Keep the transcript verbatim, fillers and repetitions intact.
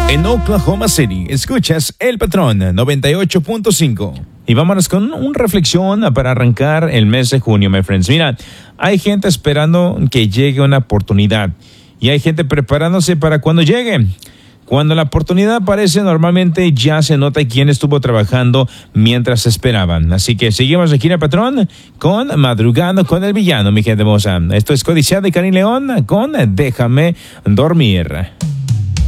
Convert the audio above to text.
En Oklahoma City, escuchas El Patrón noventa y ocho punto cinco. Y vámonos con una reflexión para arrancar el mes de junio, my friends. Mira, hay gente esperando que llegue una oportunidad y hay gente preparándose para cuando llegue. Cuando la oportunidad aparece, normalmente ya se nota quién estuvo trabajando mientras esperaban. Así que seguimos aquí en El Patrón con Madrugando con el Villano, mi gente hermosa. Esto es Codiciado de Karin León con Déjame Dormir.